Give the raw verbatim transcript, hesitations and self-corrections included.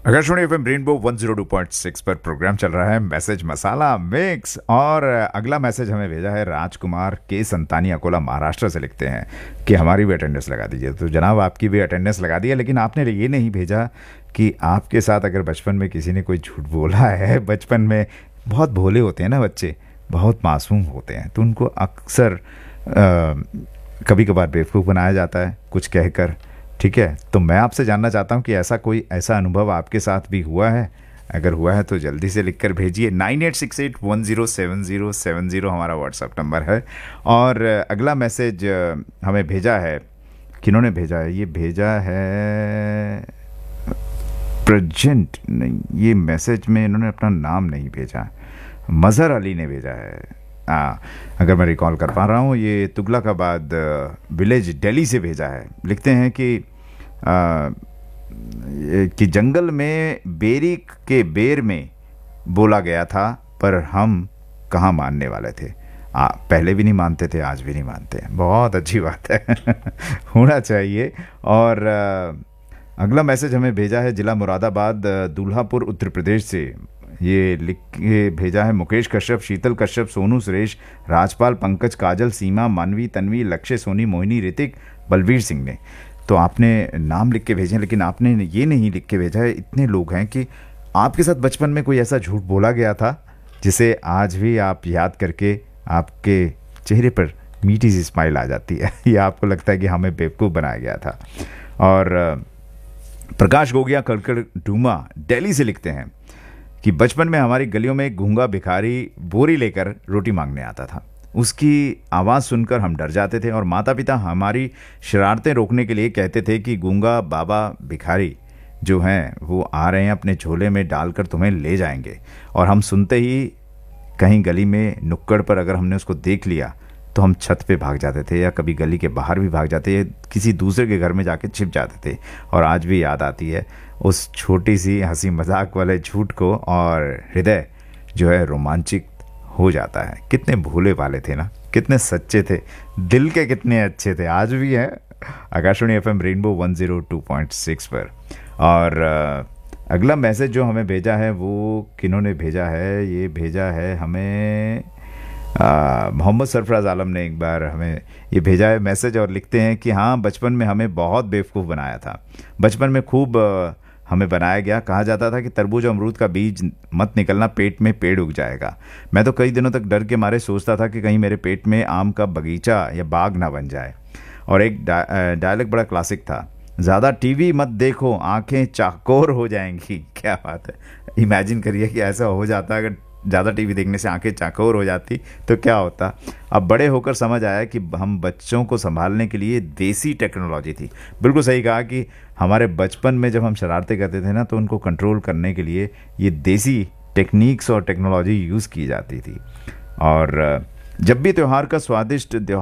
Akashvani FM rainbow one zero two point six पर programme चल रहा है मैसेज मसाला मिक्स। और अगला मैसेज हमें भेजा है राजकुमार के संतानी, अकोला, महाराष्ट्र से। लिखते हैं कि हमारी भी अटेंडेंस लगा दीजिए। तो जनाब, आपकी भी अटेंडेंस लगा दी है, लेकिन आपने ये नहीं भेजा कि आपके साथ अगर बचपन में किसी ने कोई झूठ बोला है। बचपन में बहुत भोले होते हैं ना बच्चे, बहुत मासूम होते हैं, तो उनको अक्सर कभी कभार बेवकूफ़ बनाया जाता है कुछ कहकर। ठीक है, तो मैं आपसे जानना चाहता हूँ कि ऐसा कोई ऐसा अनुभव आपके साथ भी हुआ है? अगर हुआ है तो जल्दी से लिखकर भेजिए। Nine eight six eight one zero seven zero seven zero हमारा व्हाट्सएप नंबर है। और अगला मैसेज हमें भेजा है, किन्होंने भेजा है? ये भेजा है प्रेजेंट नहीं, ये मैसेज में इन्होंने अपना नाम नहीं भेजा, मज़हर अली ने भेजा है। हाँ, अगर मैं रिकॉल कर पा रहा हूँ, ये तुगलकाबाद विलेज दिल्ली से भेजा है। लिखते हैं कि आ, कि जंगल में बेरी के बेर में बोला गया था, पर हम कहाँ मानने वाले थे। आ, पहले भी नहीं मानते थे, आज भी नहीं मानते। बहुत अच्छी बात है होना चाहिए। और आ, अगला मैसेज हमें भेजा है जिला मुरादाबाद, दूल्हापुर, उत्तर प्रदेश से। ये लिख के भेजा है मुकेश कश्यप, शीतल कश्यप, सोनू सुरेश, राजपाल, पंकज, काजल, सीमा, मानवी, तन्वी, लक्ष्य, सोनी, मोहिनी, ऋतिक, बलवीर सिंह ने। तो आपने नाम लिख के भेजे, लेकिन आपने ये नहीं लिख के भेजा है, इतने लोग हैं, कि आपके साथ बचपन में कोई ऐसा झूठ बोला गया था जिसे आज भी आप याद करके आपके चेहरे पर मीठी सी स्माइल आ जाती है, या आपको लगता है कि हमें बेवकूफ़ बनाया गया था। और प्रकाश गोगिया, कड़कड़ डूमा, दिल्ली से लिखते हैं कि बचपन में हमारी गलियों में एक गूंगा भिखारी बोरी लेकर रोटी मांगने आता था। उसकी आवाज़ सुनकर हम डर जाते थे, और माता पिता हमारी शरारतें रोकने के लिए कहते थे कि गूंगा बाबा भिखारी जो हैं वो आ रहे हैं, अपने झोले में डालकर तुम्हें ले जाएंगे। और हम सुनते ही कहीं गली में नुक्कड़ पर अगर हमने उसको देख लिया तो हम छत पे भाग जाते थे, या कभी गली के बाहर भी भाग जाते, या किसी दूसरे के घर में जाके छिप जाते थे। और आज भी याद आती है उस छोटी सी हंसी मजाक वाले झूठ को, और हृदय जो है रोमांचित हो जाता है। कितने भोले वाले थे ना, कितने सच्चे थे, दिल के कितने अच्छे थे, आज भी हैं। Akashvani FM rainbow one zero two point six पर। और अगला मैसेज जो हमें भेजा है वो किन्होंने भेजा है? ये भेजा है हमें मोहम्मद सरफराज आलम ने। एक बार हमें ये भेजा है मैसेज, और लिखते हैं कि हाँ, बचपन में हमें बहुत बेवकूफ़ बनाया था। बचपन में खूब हमें बनाया गया। कहा जाता था कि तरबूज और अमरूद का बीज मत निकलना, पेट में पेड़ उग जाएगा। मैं तो कई दिनों तक डर के मारे सोचता था कि कहीं मेरे पेट में आम का बगीचा या बाग ना बन जाए। और एक डायलॉग बड़ा क्लासिक था, ज़्यादा टीवी मत देखो, आंखें चाकोर हो जाएंगी। क्या बात है, इमेजिन करिए कि ऐसा हो जाता। अगर ज़्यादा टीवी देखने से आंखें चाकोर हो जाती तो क्या होता। अब बड़े होकर समझ आया कि हम बच्चों को संभालने के लिए देसी टेक्नोलॉजी थी। बिल्कुल सही कहा कि हमारे बचपन में जब हम शरारतें करते थे ना, तो उनको कंट्रोल करने के लिए ये देसी टेक्निक्स और टेक्नोलॉजी यूज़ की जाती थी। और जब भी त्यौहार का स्वादिष्ट